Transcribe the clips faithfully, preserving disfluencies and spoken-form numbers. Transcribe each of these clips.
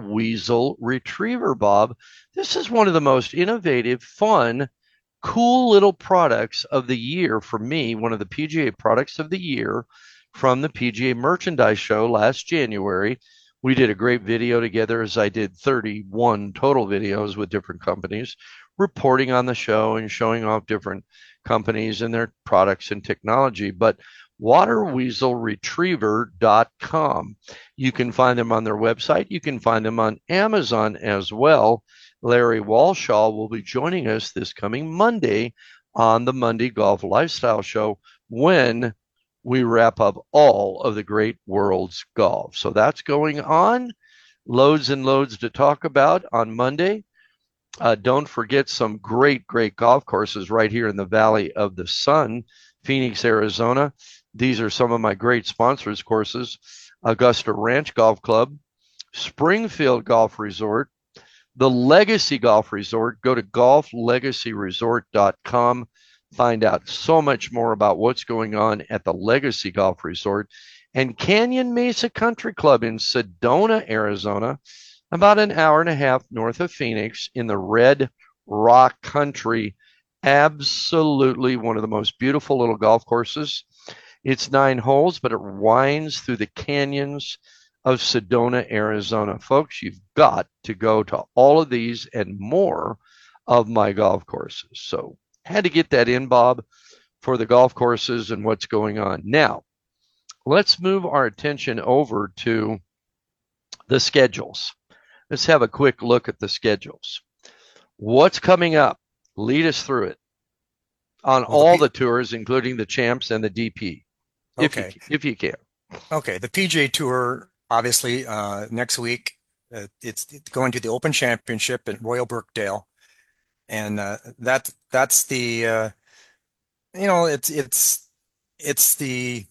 Weasel Retriever, Bob. This is one of the most innovative, fun, cool little products of the year for me, one of the P G A products of the year from the P G A Merchandise Show last January. We did a great video together, as I did thirty-one total videos with different companies, reporting on the show and showing off different companies and their products and technology. But water weasel retriever dot com. You can find them on their website. You can find them on Amazon as well. Larry Walshaw will be joining us this coming Monday on the Monday Golf Lifestyle Show when we wrap up all of the great world's golf. So that's going on. Loads and loads to talk about on Monday. Uh, don't forget some great, great golf courses right here in the Valley of the Sun, Phoenix, Arizona. These are some of my great sponsors courses: Augusta Ranch Golf Club, Springfield Golf Resort, the Legacy Golf Resort. Go to golf legacy resort dot com. Find out so much more about what's going on at the Legacy Golf Resort. And Canyon Mesa Country Club in Sedona, Arizona, about an hour and a half north of Phoenix in the Red Rock Country. Absolutely one of the most beautiful little golf courses. It's nine holes, but it winds through the canyons of Sedona, Arizona. Folks, you've got to go to all of these and more of my golf courses. So had to get that in, Bob, for the golf courses and what's going on. Now, let's move our attention over to the schedules. Let's have a quick look at the schedules. What's coming up? Lead us through it on Well, the all P- the tours, including the Champs and the D P, if you, okay, if you can. okay. The P G A Tour, obviously, uh, next week, uh, it's, it's going to the Open Championship at Royal Birkdale, and uh, that that's the uh, you know it's it's it's the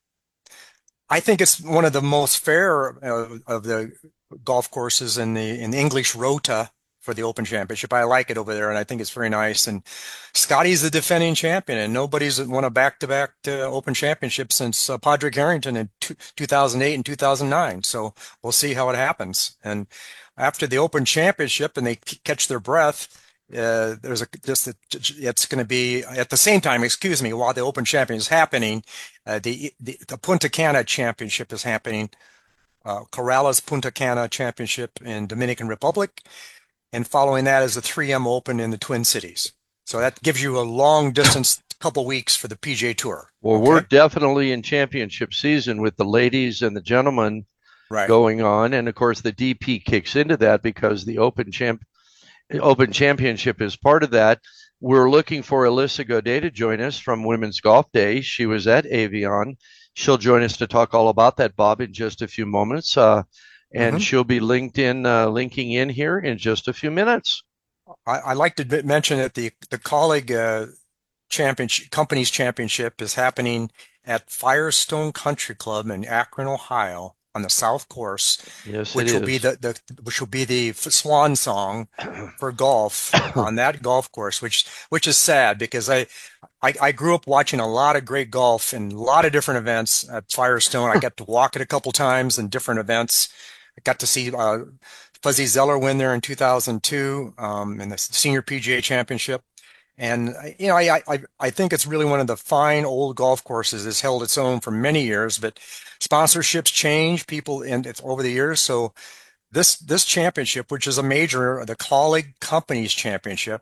I think it's one of the most fair uh, of the golf courses in the in the English Rota for the Open Championship. I like it over there, and I think it's very nice. And Scotty's the defending champion, and nobody's won a back-to-back uh, Open Championship since uh, Padraig Harrington in two, 2008 and two thousand nine. So we'll see how it happens. And after the Open Championship, and they catch their breath. Uh, there's a just a, it's going to be at the same time, excuse me, while the Open Champion is happening, uh, the, the the Punta Cana Championship is happening, uh, Corrales Punta Cana Championship in Dominican Republic, and following that is the three M Open in the Twin Cities. So that gives you a long distance couple weeks for the P G A Tour. Well, we're Okay, definitely in championship season with the ladies and the gentlemen right. going on. And of course, the D P kicks into that because the Open Champ Open Championship is part of that. We're looking for Alyssa Godet to join us from Women's Golf Day. She was at Avion. She'll join us to talk all about that, Bob, in just a few moments. Uh, and hmm she'll be linked in, uh, linking in here in just a few minutes. I, I like to mention that the the colleague uh, championship companies championship is happening at Firestone Country Club in Akron, Ohio, on the South Course, Yes, it which will be is. the, the which will be the swan song for golf on that golf course, which which is sad because I, I I grew up watching a lot of great golf and a lot of different events at Firestone. I got to walk it a couple times in different events. I got to see uh, Fuzzy Zeller win there in two thousand two um, in the Senior P G A Championship. And you know, I, I I think it's really one of the fine old golf courses. It's held its own for many years, but sponsorships change, people, and it's over the years. So this this championship, which is a major, the Colleague Companies Championship,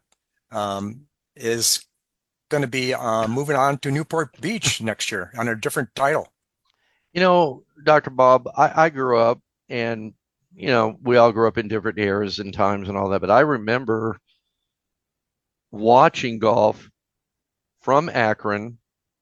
um, is going to be uh, moving on to Newport Beach next year on a different title. You know, Doctor Bob, I, I grew up and, you know, we all grew up in different eras and times and all that, but I remember watching golf from Akron.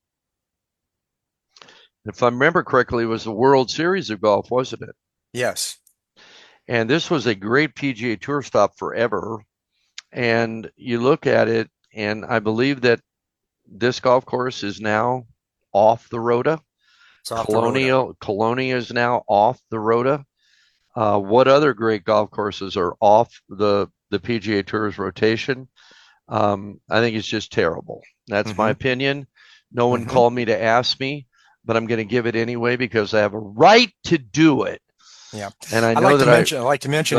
If I remember correctly, it was the World Series of golf, wasn't it? Yes. And this was a great P G A Tour stop forever. And you look at it, and I believe that this golf course is now off the Rota. It's off the Rota. Colonial Colonia is now off the Rota. Uh, what other great golf courses are off the the P G A Tour's rotation? Um, I think it's just terrible. That's my hmm opinion. No one hmm called me to ask me, but I'm going to give it anyway because I have a right to do it. Yeah. And I I know like to that I mention, I like to mention